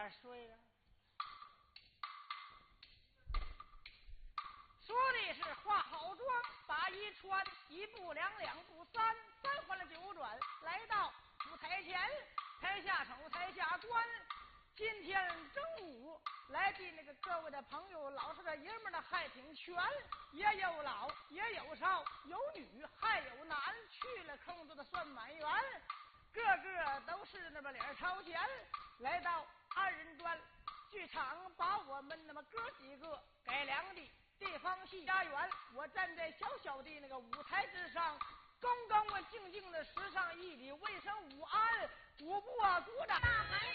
边睡啊。说的是化好妆，把衣穿，一步两步三换了九转，来到舞台前，台下瞅台下观。今天正午来的那个各位的朋友，老实的爷们的还挺全，也有老也有少，有女还有男，去了空子的算满员，个个都是那么脸朝前。来到二人转剧场，把我们那么哥几个改良的地方戏家园，我站在小小的那个舞台之上，恭恭静静的十上一礼，卫生午安，舞步啊鼓掌。